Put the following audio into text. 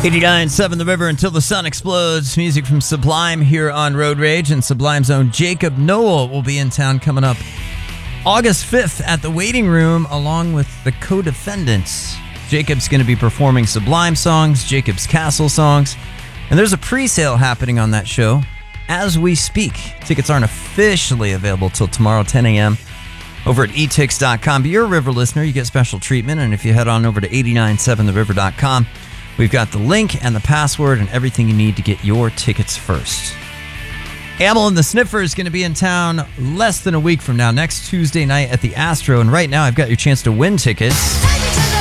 89.7 The River Until the Sun Explodes. Music from Sublime here on Road Rage. And Sublime's own Jacob Noel will be in town coming up August 5th at the Waiting Room along with the Co-Defendants. Jacob's going to be performing Sublime songs, Jacob's Castle songs. And there's a pre-sale happening on that show as we speak. Tickets aren't officially available till tomorrow 10 a.m. over at etix.com. But you're a River listener, you get special treatment. And if you head on over to 897theriver.com, we've got the link and the password and everything you need to get your tickets first. Amyl and the Sniffer is going to be in town less than a week from now, next Tuesday night at the Astro. And right now, I've got your chance to win tickets.